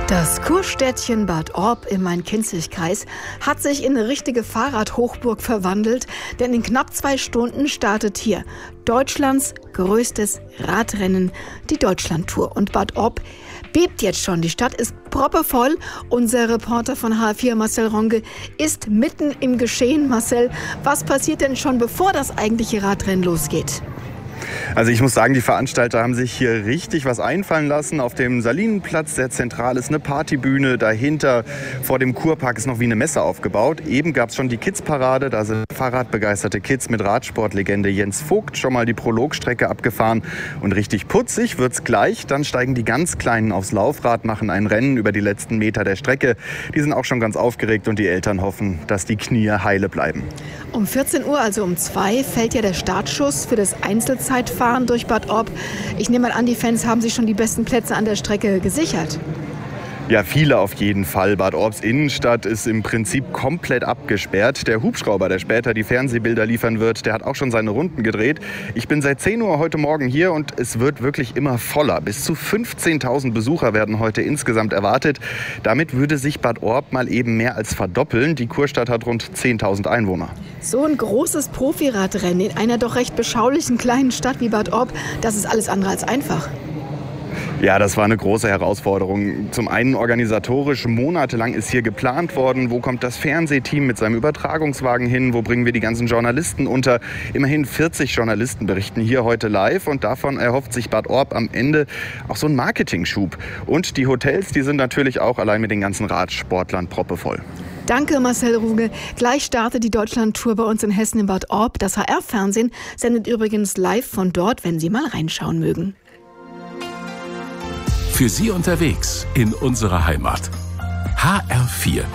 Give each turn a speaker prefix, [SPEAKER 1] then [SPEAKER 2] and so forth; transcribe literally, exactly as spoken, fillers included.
[SPEAKER 1] Das Kurstädtchen Bad Orb im Main-Kinzig-Kreis hat sich in eine richtige Fahrradhochburg verwandelt, denn in knapp zwei Stunden startet hier Deutschlands größtes Radrennen, die Deutschlandtour. Und Bad Orb bebt jetzt schon. Die Stadt ist proppevoll. Unser Reporter von H R vier, Marcel Ronge, ist mitten im Geschehen. Marcel, was passiert denn schon, bevor das eigentliche Radrennen losgeht?
[SPEAKER 2] Also ich muss sagen, die Veranstalter haben sich hier richtig was einfallen lassen. Auf dem Salinenplatz, der zentral ist, eine Partybühne. Dahinter vor dem Kurpark ist noch wie eine Messe aufgebaut. Eben gab es schon die Kids-Parade. Da sind fahrradbegeisterte Kids mit Radsportlegende Jens Vogt schon mal die Prologstrecke abgefahren. Und richtig putzig wird's gleich. Dann steigen die ganz Kleinen aufs Laufrad, machen ein Rennen über die letzten Meter der Strecke. Die sind auch schon ganz aufgeregt und die Eltern hoffen, dass die Knie heile bleiben.
[SPEAKER 1] Um vierzehn Uhr, also um zwei, fällt ja der Startschuss für das Einzelzeitfahren durch Bad Orb. Ich nehme mal an, die Fans haben sich schon die besten Plätze an der Strecke gesichert.
[SPEAKER 2] Ja, viele auf jeden Fall. Bad Orbs Innenstadt ist im Prinzip komplett abgesperrt. Der Hubschrauber, der später die Fernsehbilder liefern wird, der hat auch schon seine Runden gedreht. Ich bin seit zehn Uhr heute Morgen hier und es wird wirklich immer voller. Bis zu fünfzehntausend Besucher werden heute insgesamt erwartet. Damit würde sich Bad Orb mal eben mehr als verdoppeln. Die Kurstadt hat rund zehntausend Einwohner.
[SPEAKER 1] So ein großes Profiradrennen in einer doch recht beschaulichen kleinen Stadt wie Bad Orb, das ist alles andere als einfach.
[SPEAKER 2] Ja, das war eine große Herausforderung. Zum einen organisatorisch, monatelang ist hier geplant worden. Wo kommt das Fernsehteam mit seinem Übertragungswagen hin? Wo bringen wir die ganzen Journalisten unter? Immerhin vierzig Journalisten berichten hier heute live und davon erhofft sich Bad Orb am Ende auch so einen Marketing-Schub. Und die Hotels, die sind natürlich auch allein mit den ganzen Radsportlern proppevoll.
[SPEAKER 1] Danke, Marcel Ruge. Gleich startet die Deutschlandtour bei uns in Hessen in Bad Orb. Das H R-Fernsehen sendet übrigens live von dort, wenn Sie mal reinschauen mögen.
[SPEAKER 3] Für Sie unterwegs in unserer Heimat. H R vier